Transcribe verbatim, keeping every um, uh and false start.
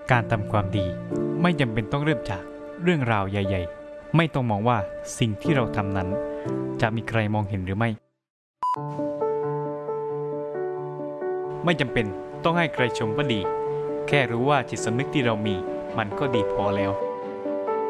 การทำความดีไม่จำเป็นต้องเริ่มจากเรื่องราวใหญ่ๆไม่ต้องมองว่าสิ่งที่เราทำนั้นจะมีใครมองเห็นหรือไม่ไม่จำเป็นต้องให้ใครชมว่าดีแค่รู้ว่าจิตสำนึกที่เรามีมันก็ดีพอแล้ว